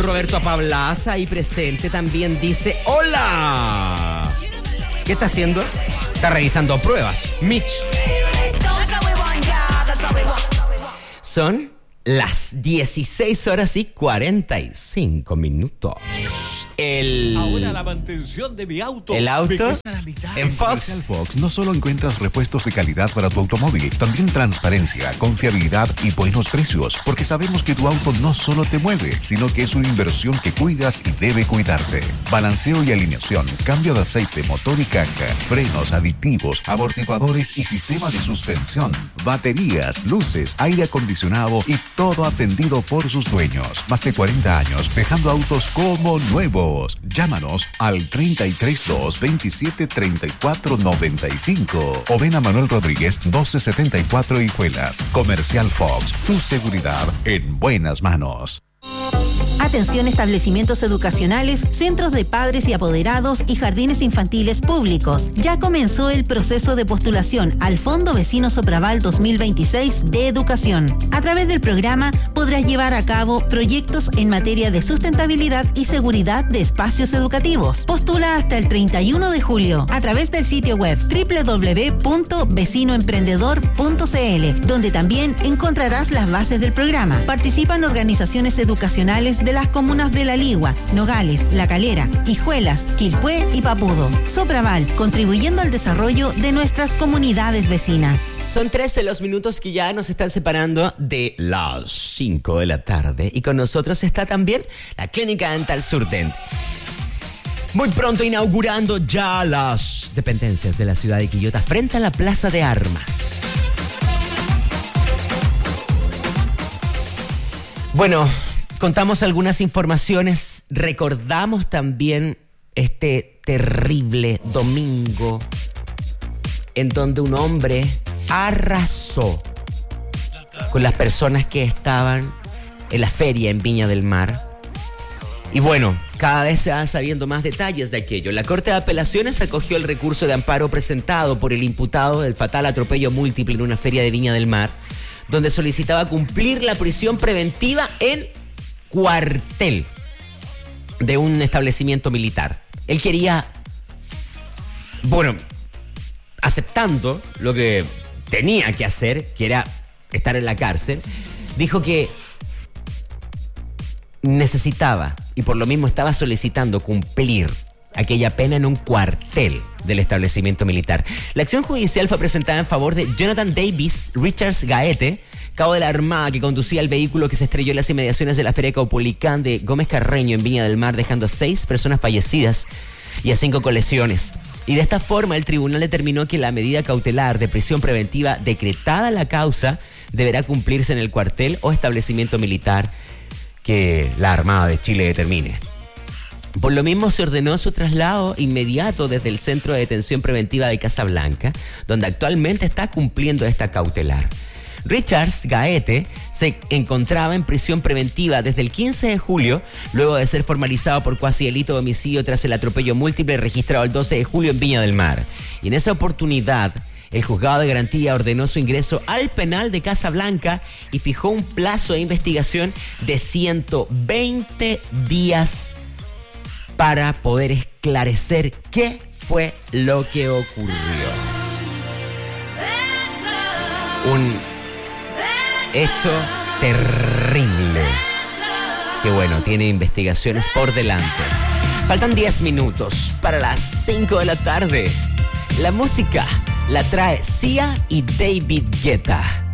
Roberto Pablaza ahí presente también dice hola. ¿Qué está haciendo? Está revisando pruebas. Mitch. Son las 16:45. Ahora la mantención de mi auto. El auto en Fox. Comercial Fox no solo encuentras repuestos de calidad para tu automóvil, también transparencia, confiabilidad y buenos precios, porque sabemos que tu auto no solo te mueve, sino que es una inversión que cuidas y debe cuidarte. Balanceo y alineación, cambio de aceite, motor y caja, frenos, aditivos, amortiguadores y sistema de suspensión, baterías, luces, aire acondicionado y todo atendido por sus dueños. Más de 40 años dejando autos como nuevos. Llámanos al 332 27 34 95 o ven a Manuel Rodríguez 1274 Hijuelas. Comercial Fox, tu seguridad en buenas manos. Atención, establecimientos educacionales, centros de padres y apoderados y jardines infantiles públicos. Ya comenzó el proceso de postulación al Fondo Vecino Sopraval 2026 de Educación. A través del programa podrás llevar a cabo proyectos en materia de sustentabilidad y seguridad de espacios educativos. Postula hasta el 31 de julio a través del sitio web www.vecinoemprendedor.cl, donde también encontrarás las bases del programa. Participan organizaciones educacionales de las comunas de La Ligua, Nogales, La Calera, Hijuelas, Quilpué y Papudo. Sopraval, contribuyendo al desarrollo de nuestras comunidades vecinas. Son 13 los minutos que ya nos están separando de las 5 de la tarde. Y con nosotros está también la Clínica Dental Surdent. Muy pronto inaugurando ya las dependencias de la ciudad de Quillota frente a la Plaza de Armas. Bueno, contamos algunas informaciones, recordamos también este terrible domingo en donde un hombre arrasó con las personas que estaban en la feria en Viña del Mar. Y bueno, cada vez se van sabiendo más detalles de aquello. La Corte de Apelaciones acogió el recurso de amparo presentado por el imputado del fatal atropello múltiple en una feria de Viña del Mar, donde solicitaba cumplir la prisión preventiva en cuartel de un establecimiento militar. Él quería, bueno, aceptando lo que tenía que hacer, que era estar en la cárcel, dijo que necesitaba y por lo mismo estaba solicitando cumplir aquella pena en un cuartel del establecimiento militar. La acción judicial fue presentada en favor de Jonathan Davis Richards Gaete, cabo de la Armada, que conducía el vehículo que se estrelló en las inmediaciones de la Feria Caupolicán de Gómez Carreño en Viña del Mar, dejando a 6 personas fallecidas y a 5 con lesiones. Y de esta forma el tribunal determinó que la medida cautelar de prisión preventiva decretada a la causa deberá cumplirse en el cuartel o establecimiento militar que la Armada de Chile determine. Por lo mismo se ordenó su traslado inmediato desde el Centro de Detención Preventiva de Casablanca, donde actualmente está cumpliendo esta cautelar. Richards Gaete se encontraba en prisión preventiva desde el 15 de julio, luego de ser formalizado por cuasi delito de homicidio tras el atropello múltiple registrado el 12 de julio en Viña del Mar. Y en esa oportunidad, el juzgado de garantía ordenó su ingreso al penal de Casablanca y fijó un plazo de investigación de 120 días para poder esclarecer qué fue lo que ocurrió. Un hecho terrible que bueno, tiene investigaciones por delante. Faltan 10 minutos para las 5 de la tarde. La música la trae Sia y David Guetta.